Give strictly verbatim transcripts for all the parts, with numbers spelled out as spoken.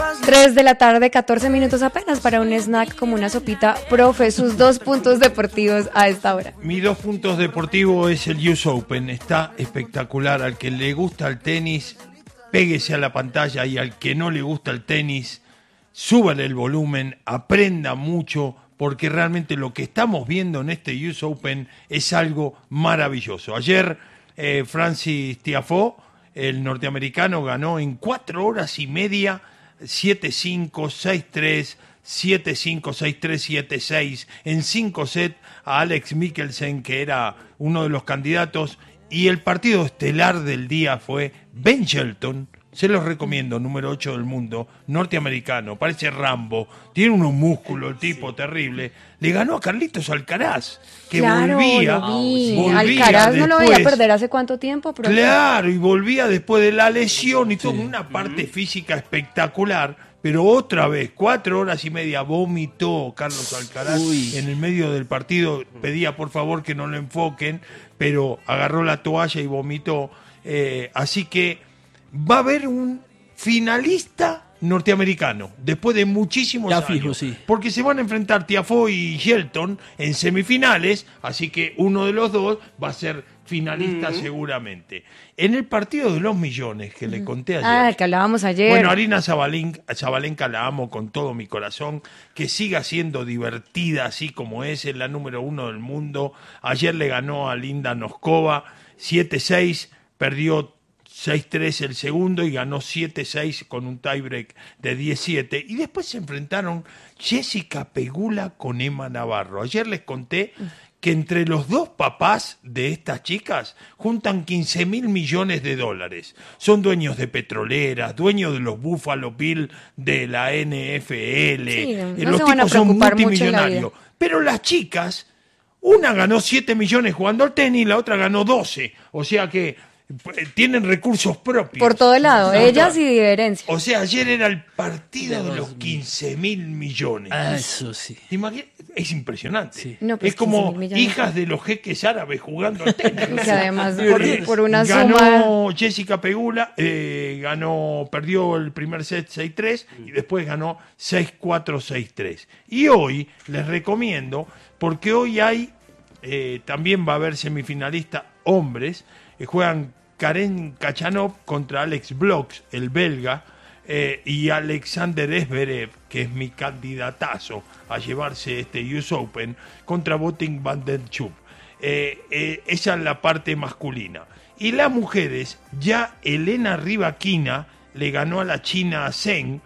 tres de la tarde, catorce minutos apenas para un snack como una sopita. Profe, sus dos puntos deportivos a esta hora. Mis dos puntos deportivos es el U S Open, está espectacular. Al que le gusta el tenis, péguese a la pantalla, y al que no le gusta el tenis, súbale el volumen, aprenda mucho, porque realmente lo que estamos viendo en este U S Open es algo maravilloso. Ayer eh, Francis Tiafoe, el norteamericano, ganó en cuatro horas y media siete cinco, seis tres, siete cinco, seis tres, siete seis en cinco sets a Alex Mikkelsen, que era uno de los candidatos, y el partido estelar del día fue Ben Shelton. Se los recomiendo, número ocho del mundo, norteamericano, parece Rambo, tiene unos músculos, el tipo sí. terrible. Le ganó a Carlitos Alcaraz, que claro, volvía, volvía Alcaraz no después, lo veía perder hace cuánto tiempo. Pero claro, y volvía después de la lesión y todo, sí. una parte mm-hmm. física espectacular, pero otra vez, cuatro horas y media, vomitó Carlos Alcaraz Uy. en el medio del partido, pedía por favor que no lo enfoquen, pero agarró la toalla y vomitó, eh, así que va a haber un finalista norteamericano después de muchísimos ya años, fijo, sí. porque se van a enfrentar Tiafoe y Shelton en semifinales, así que uno de los dos va a ser finalista mm-hmm. seguramente. En el partido de los millones que mm. le conté ayer, ah, que hablábamos ayer, bueno, Arina Zabalenka, Zabalenka la amo con todo mi corazón, que siga siendo divertida así como es, es la número uno del mundo. Ayer le ganó a Linda Noskova siete seis, perdió seis tres el segundo y ganó siete seis con un tiebreak de diecisiete. Y después se enfrentaron Jessica Pegula con Emma Navarro. Ayer les conté que entre los dos papás de estas chicas juntan quince mil millones de dólares. Son dueños de petroleras, dueños de los Buffalo Bills de la N F L. Sí, no los se van a tipos son multimillonarios. La Pero las chicas, una ganó siete millones jugando al tenis, la otra ganó doce. O sea que tienen recursos propios. Por todo lado, no, ellas y diferencia. O sea, ayer era el partido de, de los quince mil millones. Ah, eso sí. ¿Te imaginas? Es impresionante. Sí. No, pues es como hijas de los jeques árabes jugando al tenis. Que además por, por una ganó suma... Jessica Pegula, eh, ganó, perdió el primer set seis tres y después ganó seis cuatro, seis tres. Y hoy les recomiendo, porque hoy hay, eh, también va a haber semifinalistas hombres, eh, juegan Karen Khachanov contra Alex Bloch, el belga, eh, y Alexander Zverev, que es mi candidatazo a llevarse este U S Open, contra Botic van der Schub. Eh, eh, esa es la parte masculina. Y las mujeres, ya Elena Rybakina le ganó a la china Zheng,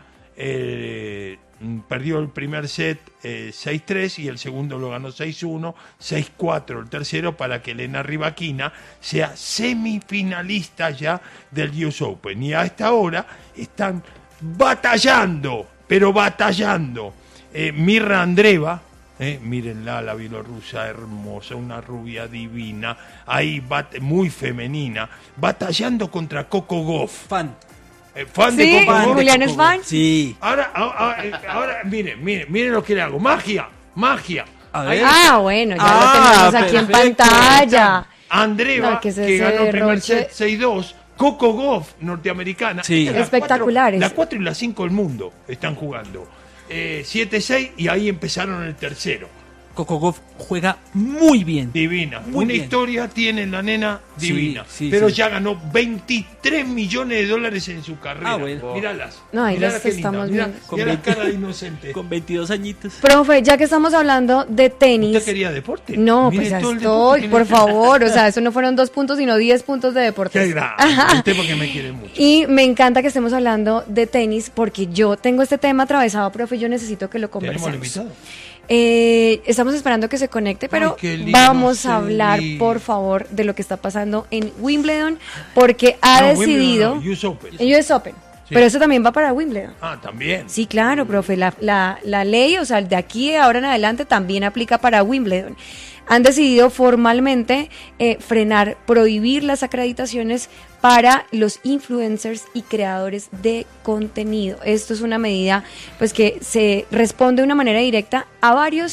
eh, perdió el primer set eh, seis tres y el segundo lo ganó seis uno, seis cuatro el tercero, para que Elena Rybakina sea semifinalista ya del U S Open. Y a esta hora están batallando, pero batallando. Eh, Mirra Andreeva, eh, mírenla, la bielorrusa hermosa, una rubia divina, ahí bate, muy femenina, batallando contra Coco Gauff. Fan. Eh, fan ¿Sí? de Coco ¿Julián es fan? Sí. Ahora, ahora, ahora, miren, miren, miren lo que le hago. Magia, magia. A ver. Ah, bueno, ya ah, lo tenemos aquí perfecto. En pantalla. Andreeva, no, que, que ganó el primer Roche. set seis dos. Coco Gauff, norteamericana. Sí. Las Espectaculares. Las cuatro y las cinco del mundo están jugando. Eh, siete seis y ahí empezaron el tercero. Coco Gauff juega muy bien. Divina. Muy Una bien. historia tiene la nena divina. Sí, sí, pero sí. ya ganó veintitrés millones de dólares en su carrera. Ah, bueno. Míralas. No, ahí Míralas las qué lindas. estamos Mirá, viendo. Con mirá la veinte cara de inocente. Con veintidós añitos. Profe, ya que estamos hablando de tenis... ¿Usted quería deporte? No, Mire pues ya todo el deporte estoy, que por le- favor. O sea, eso no fueron dos puntos, sino diez puntos de deportes. Qué grande. Usted porque me quiere mucho. Y me encanta que estemos hablando de tenis, porque yo tengo este tema atravesado, profe, y yo necesito que lo ¿Tenemos al conversemos. invitado? Eh, estamos esperando que se conecte, pero Ay, qué lindo, vamos a hablar, sí. por favor, de lo que está pasando en Wimbledon, porque ha No, decidido... Wimbledon no, U S Open. En U S Open. Sí. Pero eso también va para Wimbledon. Ah, también. Sí, claro, profe. La, la, la ley, o sea, de aquí de ahora en adelante también aplica para Wimbledon. Han decidido formalmente eh, frenar, prohibir las acreditaciones para los influencers y creadores de contenido. Esto es una medida pues que se responde de una manera directa a varios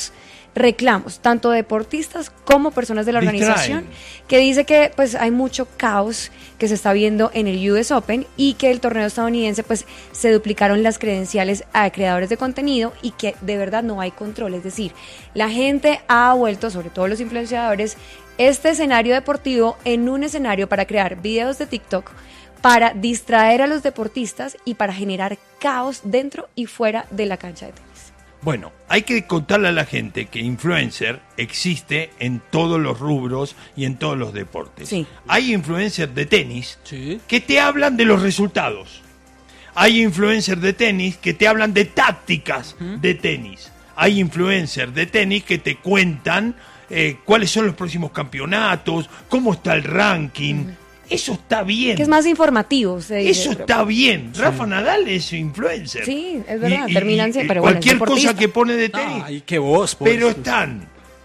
reclamos, tanto de deportistas como personas de la organización, Distraen. que dice que pues hay mucho caos que se está viendo en el U S Open y que el torneo estadounidense pues se duplicaron las credenciales a creadores de contenido y que de verdad no hay control, es decir, la gente ha vuelto, sobre todo los influenciadores, este escenario deportivo en un escenario para crear videos de TikTok, para distraer a los deportistas y para generar caos dentro y fuera de la cancha de tenis. Bueno, hay que contarle a la gente que influencer existe en todos los rubros y en todos los deportes. Sí. Hay influencers de tenis Sí. que te hablan de los resultados. Hay influencers de tenis que te hablan de tácticas de tenis. Hay influencers de tenis que te cuentan eh, cuáles son los próximos campeonatos, cómo está el ranking. Eso está bien. Que es más informativo. Se dice, Eso pero- está bien. Rafa Nadal es influencer. Sí, es verdad, terminan siempre, pero bueno, es cualquier cosa deportista. que pone de tenis. Ay, qué voz, por pero eso. están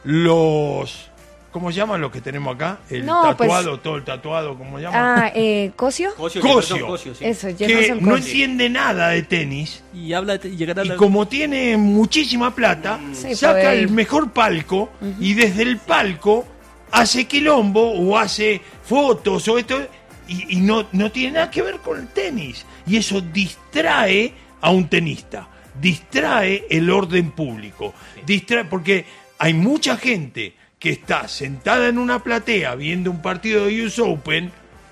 los... ¿Cómo se llaman los que tenemos acá? El No, pues- tatuado, todo el tatuado, ¿cómo se llama? Ah, eh, ¿Cosio? Cosio, Cosio. Jefferson Cosio, sí. Eso, que Jefferson no Cosio. entiende nada de tenis. Y habla de y llegar a Y la... como tiene muchísima plata, Sí, saca puede ir. el mejor palco y desde el palco hace quilombo o hace fotos o esto y, y no, no tiene nada que ver con el tenis. Y eso distrae a un tenista, distrae el orden público, distrae porque hay mucha gente que está sentada en una platea viendo un partido de U S Open,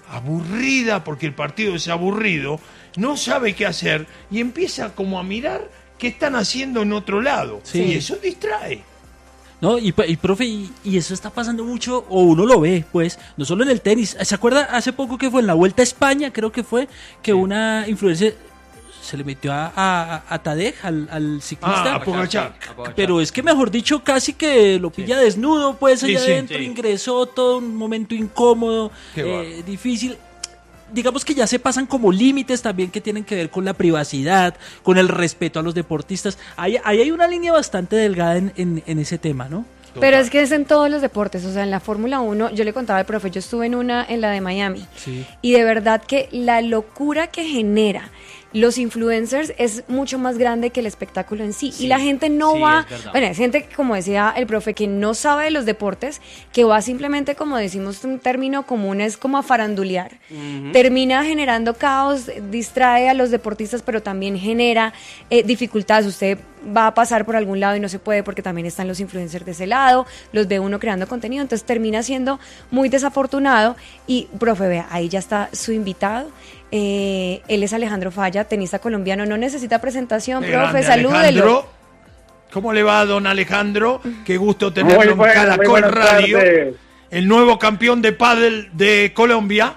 aburrida porque el partido es aburrido, no sabe qué hacer y empieza como a mirar qué están haciendo en otro lado. Sí. Y eso distrae. No, y, y profe, y, y eso está pasando mucho, o uno lo ve, pues, no solo en el tenis. ¿Se acuerda hace poco que fue en la Vuelta a España, creo que fue, que una influencer se le metió a, a, a Tadej, al, al ciclista? Ah, a Pogačar. A Pogačar. Pero es que mejor dicho, casi que lo pilla desnudo, pues Sí, allá sí, adentro, sí. ingresó, todo un momento incómodo, Qué eh, bárbaro. difícil. Digamos que ya se pasan como límites también que tienen que ver con la privacidad, con el respeto a los deportistas. Ahí, ahí hay una línea bastante delgada en, en, en ese tema, ¿no? Pero es que es en todos los deportes, o sea, en la Fórmula uno, yo le contaba al profe, yo estuve en una, en la de Miami, Sí. y de verdad que la locura que genera los influencers es mucho más grande que el espectáculo en sí, Sí, y la gente no sí, va, es verdad. bueno, es gente, como decía el profe, que no sabe de los deportes, que va simplemente, como decimos un término común, es como a farandulear, termina generando caos, distrae a los deportistas, pero también genera eh, dificultades. Usted va a pasar por algún lado y no se puede porque también están los influencers de ese lado, los ve uno creando contenido, entonces termina siendo muy desafortunado. Y profe, vea, ahí ya está su invitado. Eh, él es Alejandro Falla, tenista colombiano, no necesita presentación, Qué profe, grande, salúdelo. Alejandro. ¿Cómo le va, don Alejandro? Qué gusto tenerlo Muy en buenas, muy Caracol buenas Radio. tardes. El nuevo campeón de pádel de Colombia.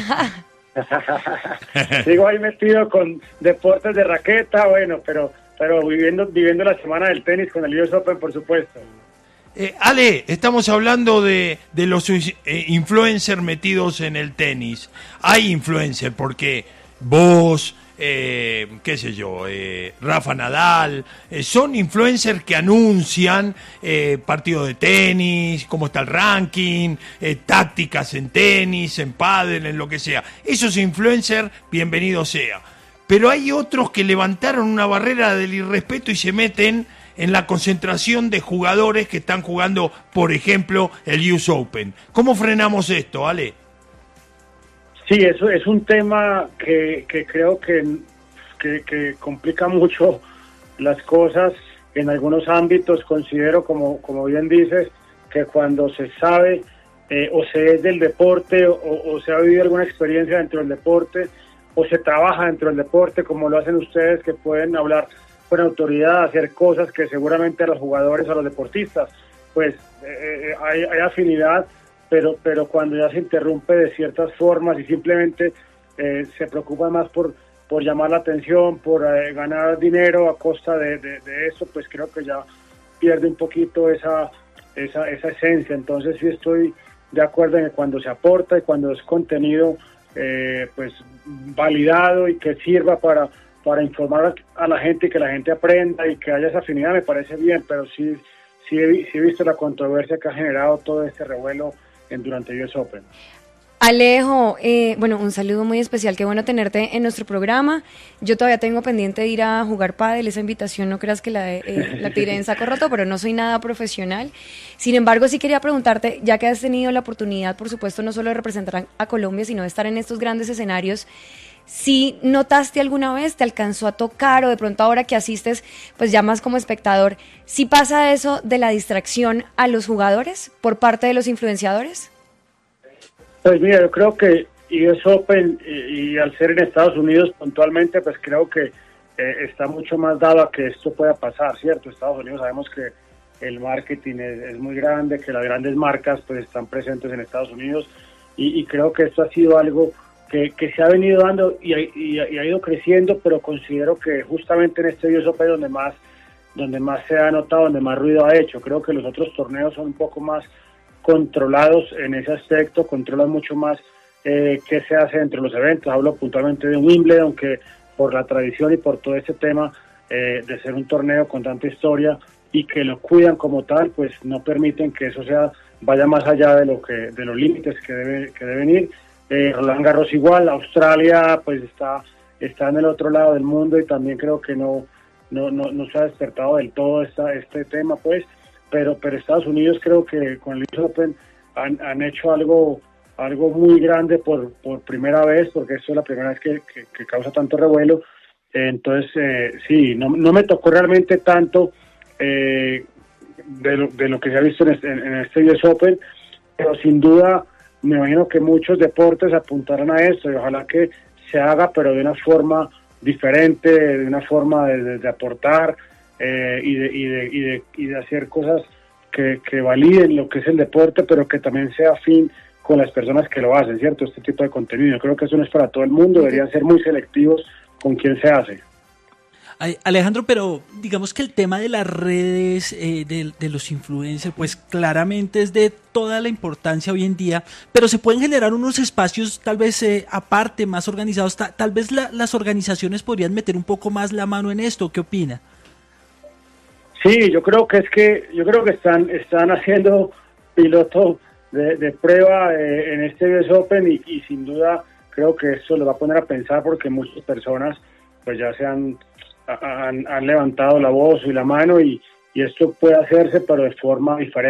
Sigo ahí metido con deportes de raqueta, bueno, pero pero viviendo viviendo la semana del tenis con el U S Open, por supuesto. Eh, Ale, estamos hablando de, de los eh, influencers metidos en el tenis. Hay influencers porque vos, eh, qué sé yo, eh, Rafa Nadal, eh, son influencers que anuncian eh, partidos de tenis, cómo está el ranking, eh, tácticas en tenis, en pádel, en lo que sea. Esos influencers, bienvenido sea. Pero hay otros que levantaron una barrera del irrespeto y se meten en la concentración de jugadores que están jugando, por ejemplo, el U S Open. ¿Cómo frenamos esto, Ale? Sí, eso es un tema que, que creo que, que, que complica mucho las cosas en algunos ámbitos. Considero, como, como bien dices, que cuando se sabe eh, o se es del deporte o, o se ha vivido alguna experiencia dentro del deporte o se trabaja dentro del deporte, como lo hacen ustedes, que pueden hablar con autoridad, hacer cosas que seguramente a los jugadores o a los deportistas, pues eh, hay, hay afinidad, pero pero cuando ya se interrumpe de ciertas formas y simplemente eh, se preocupa más por por llamar la atención, por eh, ganar dinero a costa de, de, de eso, pues creo que ya pierde un poquito esa, esa esa esencia. Entonces sí estoy de acuerdo en que cuando se aporta y cuando es contenido eh, pues validado y que sirva para para informar a la gente y que la gente aprenda y que haya esa afinidad, me parece bien, pero sí, sí, he, sí he visto la controversia que ha generado todo este revuelo en, durante el U S Open. Alejo, eh, bueno, un saludo muy especial, qué bueno tenerte en nuestro programa. Yo todavía tengo pendiente de ir a jugar pádel, esa invitación no creas que la, eh, la tiré en saco roto, pero no soy nada profesional. Sin embargo, sí quería preguntarte, ya que has tenido la oportunidad, por supuesto, no solo de representar a Colombia, sino de estar en estos grandes escenarios, ¿sí notaste alguna vez, te alcanzó a tocar o de pronto ahora que asistes, pues ya más como espectador, sí pasa eso de la distracción a los jugadores por parte de los influenciadores? Pues mira, yo creo que U S Open y, y al ser en Estados Unidos puntualmente, pues creo que eh, está mucho más dado a que esto pueda pasar, ¿cierto? Estados Unidos sabemos que el marketing es, es muy grande, que las grandes marcas pues están presentes en Estados Unidos y, y creo que esto ha sido algo que, que se ha venido dando y, y, y ha ido creciendo, pero considero que justamente en este U S Open donde más, donde más se ha notado, donde más ruido ha hecho. Creo que los otros torneos son un poco más controlados en ese aspecto, controlan mucho más eh, qué se hace dentro de los eventos. Hablo puntualmente de Wimbledon, que por la tradición y por todo este tema eh, de ser un torneo con tanta historia y que lo cuidan como tal, pues no permiten que eso sea vaya más allá de lo que de los límites que debe que deben ir. eh, Roland Garros igual, Australia pues está está en el otro lado del mundo y también creo que no no no, no se ha despertado del todo esta, este tema pues. Pero, pero Estados Unidos creo que con el U S Open han, han hecho algo algo muy grande por, por primera vez, porque esto es la primera vez que, que, que causa tanto revuelo. Eh, entonces, eh, sí, no, no me tocó realmente tanto eh, de, lo, de lo que se ha visto en este, en este U S Open, pero sin duda me imagino que muchos deportes apuntarán a esto y ojalá que se haga, pero de una forma diferente, de una forma de, de, de aportar, Eh, y, de, y, de, y, de, y de hacer cosas que, que validen lo que es el deporte, pero que también sea afín con las personas que lo hacen, ¿cierto? Este tipo de contenido. Yo creo que eso no es para todo el mundo, deberían ser muy selectivos con quién se hace. Alejandro, pero digamos que el tema de las redes, eh, de, de los influencers, pues claramente es de toda la importancia hoy en día, pero se pueden generar unos espacios tal vez eh, aparte, más organizados, ta, tal vez la, las organizaciones podrían meter un poco más la mano en esto. ¿Qué opina? Sí, yo creo que es que yo creo que están están haciendo piloto de, de prueba eh, en este U S Open y, y sin duda creo que eso lo va a poner a pensar porque muchas personas pues ya se han, han, han levantado la voz y la mano y, y esto puede hacerse pero de forma diferente.